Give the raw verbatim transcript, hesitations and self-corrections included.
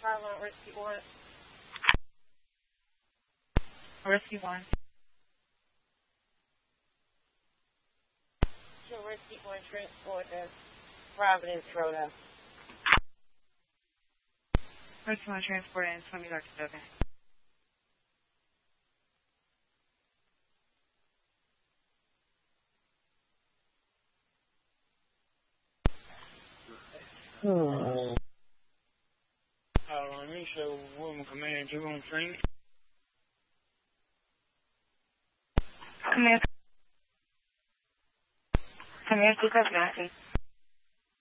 five one, Rescue one. Rescue one. To Rescue one, transport to Providence, Rhode Island. Rescue one, transport in twenty Doctor Duggan. Hmm. Uh, Misha, Woman Command, you on scene? Command. Command, two seven nine.